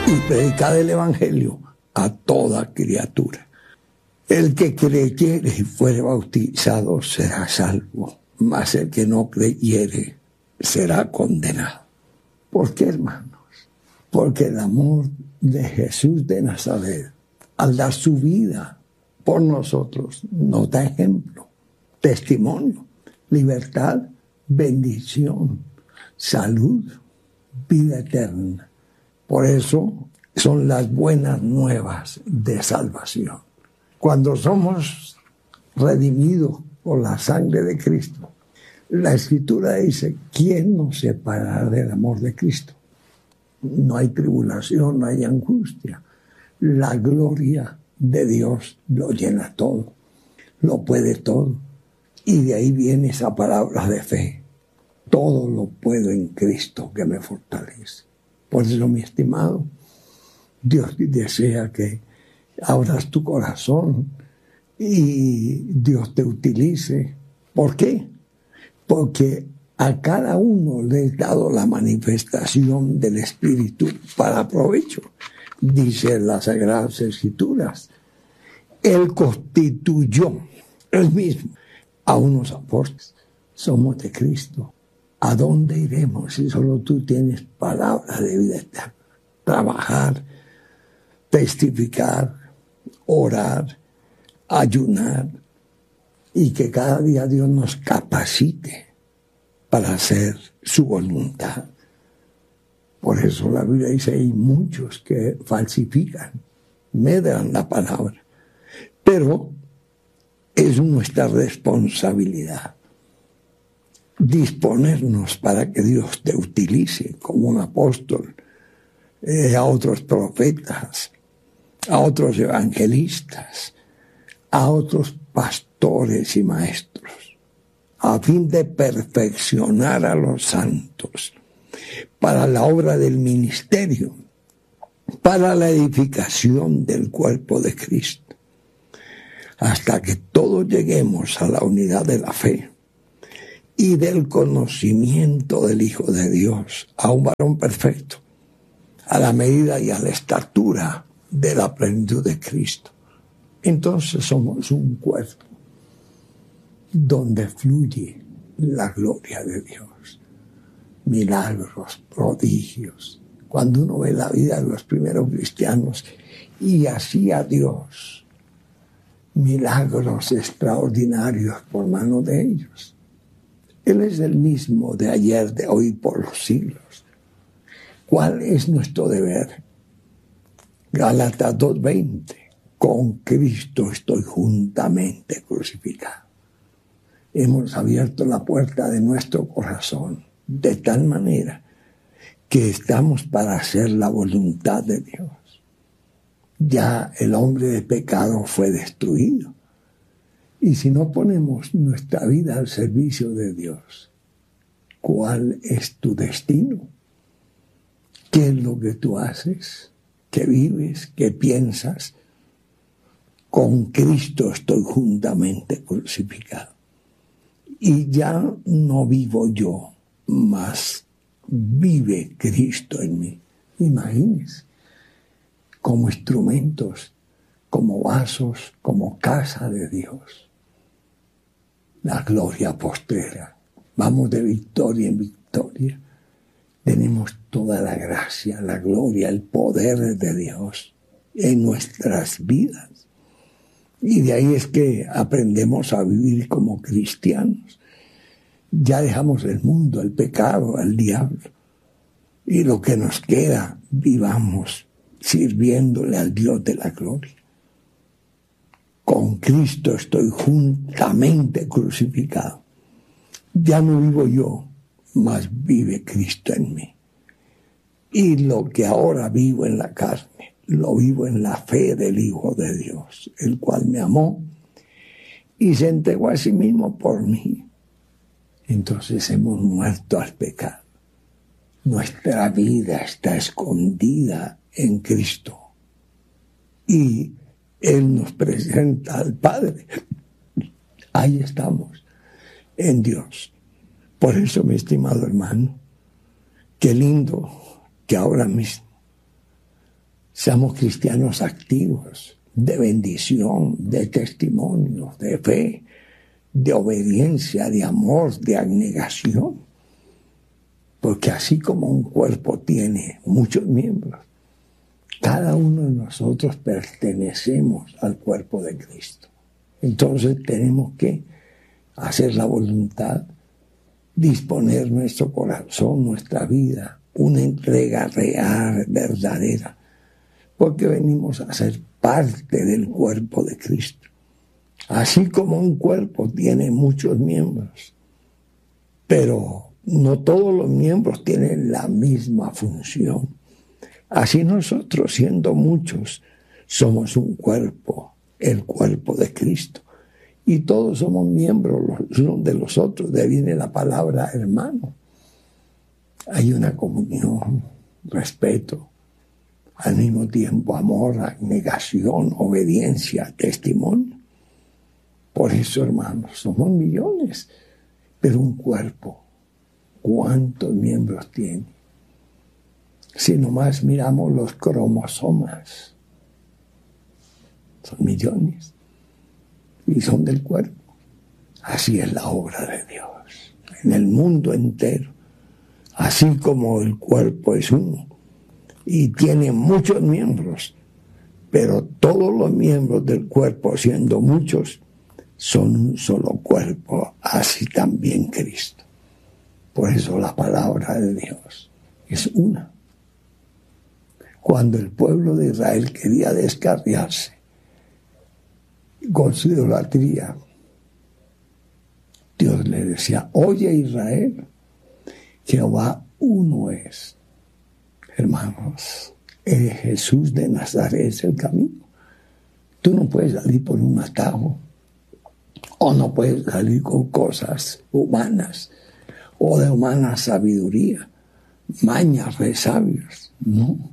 y predicad el evangelio a toda criatura. El que creyere y fuere bautizado será salvo, mas el que no creyere será condenado. ¿Por qué, hermanos? Porque el amor de Jesús de Nazaret, al dar su vida por nosotros, nos da ejemplo, testimonio, libertad, bendición, salud, vida eterna. Por eso son las buenas nuevas de salvación. Cuando somos redimidos por la sangre de Cristo, la Escritura dice, ¿quién nos separará del amor de Cristo? No hay tribulación, no hay angustia. La gloria de Dios lo llena todo, lo puede todo. Y de ahí viene esa palabra de fe. Todo lo puedo en Cristo que me fortalece. Por eso, mi estimado, Dios desea que abras tu corazón y Dios te utilice. ¿Por qué? Porque a cada uno le he dado la manifestación del Espíritu para provecho. Dice las Sagradas Escrituras, Él constituyó, Él mismo, a unos apóstoles. Somos de Cristo. ¿A dónde iremos si solo tú tienes palabra de vida eterna? Trabajar, testificar, orar, ayunar, y que cada día Dios nos capacite para hacer su voluntad. Por eso la Biblia dice, hay muchos que falsifican, medran la palabra, pero es nuestra responsabilidad disponernos para que Dios te utilice como un apóstol, a otros profetas, a otros evangelistas, a otros pastores y maestros, a fin de perfeccionar a los santos para la obra del ministerio, para la edificación del cuerpo de Cristo, hasta que todos lleguemos a la unidad de la fe y del conocimiento del Hijo de Dios, a un varón perfecto, a la medida y a la estatura de la plenitud de Cristo. Entonces somos un cuerpo donde fluye la gloria de Dios. Milagros, prodigios. Cuando uno ve la vida de los primeros cristianos y hacía Dios milagros extraordinarios por mano de ellos. Él es el mismo de ayer, de hoy, por los siglos. ¿Cuál es nuestro deber? Gálatas 2:20. Con Cristo estoy juntamente crucificado. Hemos abierto la puerta de nuestro corazón de tal manera que estamos para hacer la voluntad de Dios. Ya el hombre de pecado fue destruido. Y si no ponemos nuestra vida al servicio de Dios, ¿cuál es tu destino? ¿Qué es lo que tú haces? ¿Qué vives? ¿Qué piensas? Con Cristo estoy juntamente crucificado. Y ya no vivo yo, mas vive Cristo en mí. Imagínense, como instrumentos, como vasos, como casa de Dios. La gloria postrera. Vamos de victoria en victoria. Tenemos toda la gracia, la gloria, el poder de Dios en nuestras vidas. Y de ahí es que aprendemos a vivir como cristianos. Ya dejamos el mundo, el pecado, al diablo. Y lo que nos queda, vivamos sirviéndole al Dios de la gloria. Con Cristo estoy juntamente crucificado. Ya no vivo yo, mas vive Cristo en mí. Y lo que ahora vivo en la carne, lo vivo en la fe del Hijo de Dios, el cual me amó y se entregó a sí mismo por mí. Entonces hemos muerto al pecado. Nuestra vida está escondida en Cristo. Y Él nos presenta al Padre. Ahí estamos, en Dios. Por eso, mi estimado hermano, qué lindo que ahora mismo Seamos cristianos activos, de bendición, de testimonio, de fe, de obediencia, de amor, de abnegación. Porque así como un cuerpo tiene muchos miembros, cada uno de nosotros pertenecemos al cuerpo de Cristo. Entonces tenemos que hacer la voluntad, disponer nuestro corazón, nuestra vida, una entrega real, verdadera, porque venimos a ser parte del cuerpo de Cristo. Así como un cuerpo tiene muchos miembros, pero no todos los miembros tienen la misma función. Así nosotros, siendo muchos, somos un cuerpo, el cuerpo de Cristo. Y todos somos miembros los unos de los otros. De ahí viene la palabra hermano. Hay una comunión, respeto, al mismo tiempo amor, abnegación, obediencia, testimonio. Por eso, hermanos, somos millones, pero un cuerpo, ¿cuántos miembros tiene? Si nomás miramos los cromosomas, son millones y son del cuerpo. Así es la obra de Dios en el mundo entero. Así como el cuerpo es uno y tiene muchos miembros, pero todos los miembros del cuerpo, siendo muchos, son un solo cuerpo, así también Cristo. Por eso la palabra de Dios es una. Cuando el pueblo de Israel quería descarriarse con su idolatría, Dios le decía: oye Israel, Jehová uno es. Hermanos, Jesús de Nazaret es el camino. Tú no puedes salir por un atajo, o no puedes salir con cosas humanas, o de humana sabiduría, mañas de sabios. No.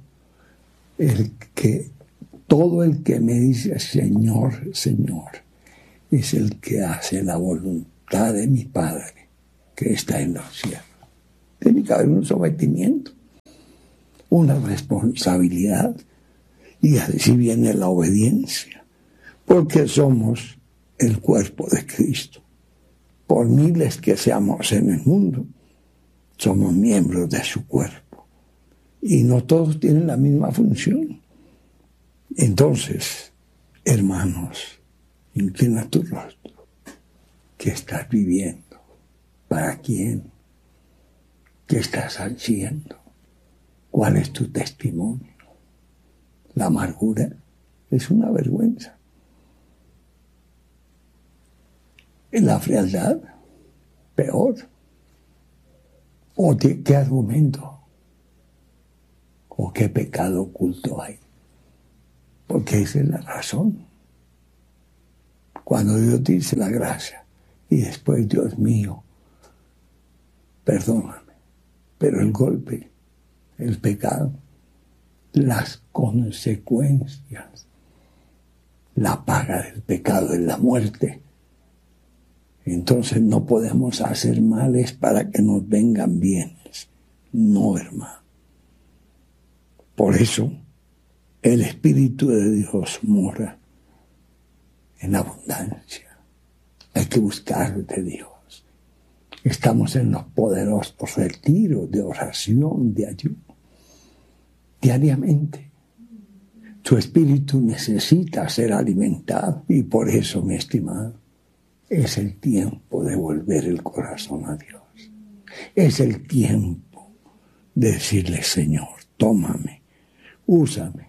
Todo el que me dice Señor, Señor, es el que hace la voluntad de mi Padre que está en los cielos. Tiene que haber un sometimiento, una responsabilidad, y así viene la obediencia, porque somos el cuerpo de Cristo. Por miles que seamos en el mundo, somos miembros de su cuerpo. Y no todos tienen la misma función. Entonces, hermanos, inclina tu rostro. ¿Qué estás viviendo? ¿Para quién? ¿Qué estás haciendo? ¿Cuál es tu testimonio? La amargura es una vergüenza. La frialdad, peor. ¿O qué argumento? ¿O qué pecado oculto hay? Porque esa es la razón. Cuando Dios dice la gracia y después, Dios mío, perdóname, pero el golpe, el pecado, las consecuencias, la paga del pecado es la muerte. Entonces no podemos hacer males para que nos vengan bienes. No, hermano. Por eso, el Espíritu de Dios mora en abundancia. Hay que buscar de Dios. Estamos en los poderosos retiros de oración, de ayuno, diariamente. Tu espíritu necesita ser alimentado y por eso, mi estimado, es el tiempo de volver el corazón a Dios. Es el tiempo de decirle: Señor, tómame. Úsame,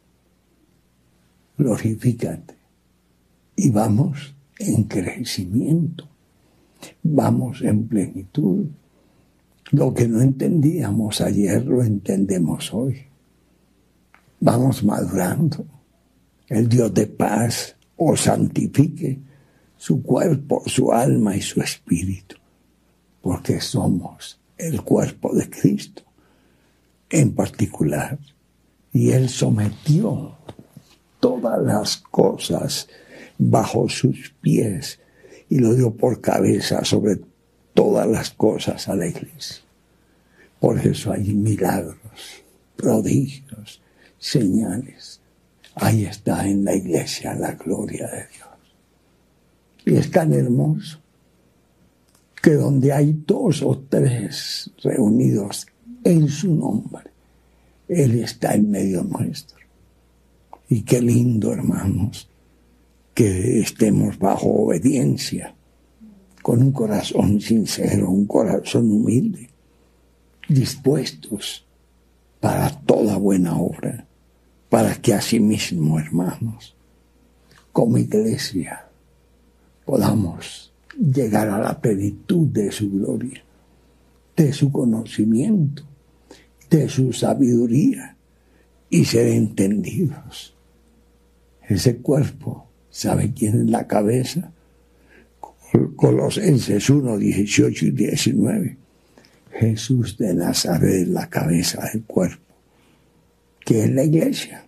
glorifícate, y vamos en crecimiento, vamos en plenitud. Lo que no entendíamos ayer lo entendemos hoy. Vamos madurando. El Dios de paz os santifique su cuerpo, su alma y su espíritu, porque somos el cuerpo de Cristo en particular. Y Él sometió todas las cosas bajo sus pies y lo dio por cabeza sobre todas las cosas a la iglesia. Por eso hay milagros, prodigios, señales. Ahí está en la iglesia la gloria de Dios. Y es tan hermoso que donde hay 2 o 3 reunidos en su nombre, Él está en medio nuestro. Y qué lindo, hermanos, que estemos bajo obediencia, con un corazón sincero, un corazón humilde, dispuestos para toda buena obra, para que asimismo, hermanos, como iglesia, podamos llegar a la plenitud de su gloria, de su conocimiento, de su sabiduría y ser entendidos. Ese cuerpo, ¿sabe quién es la cabeza? Colosenses 1, 18 y 19. Jesús de Nazaret es la cabeza del cuerpo, que es la iglesia.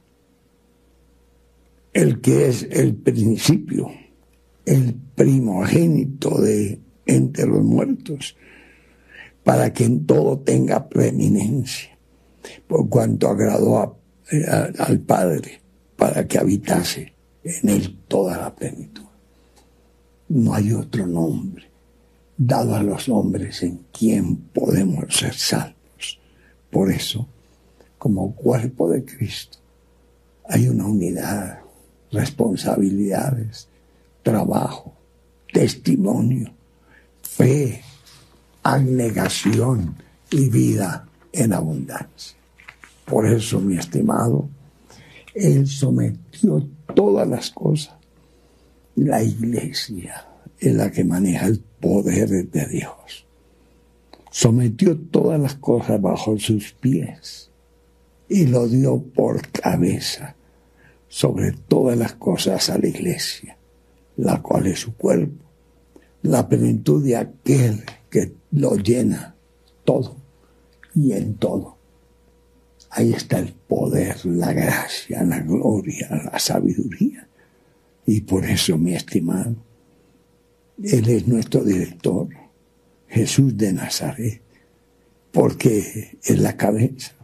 El que es el principio, el primogénito de entre los muertos, para que en todo tenga preeminencia, por cuanto agradó al Padre, para que habitase en él toda la plenitud. No hay otro nombre dado a los hombres en quien podemos ser salvos. Por eso, como cuerpo de Cristo, hay una unidad, responsabilidades, trabajo, testimonio, fe, abnegación y vida en abundancia. Por eso, mi estimado, Él sometió todas las cosas. La iglesia es la que maneja el poder de Dios. Sometió todas las cosas bajo sus pies y lo dio por cabeza sobre todas las cosas a la iglesia, la cual es su cuerpo, la plenitud de aquel que lo llena todo y en todo. Ahí está el poder, la gracia, la gloria, la sabiduría. Y por eso, mi estimado, Él es nuestro director, Jesús de Nazaret, porque es la cabeza.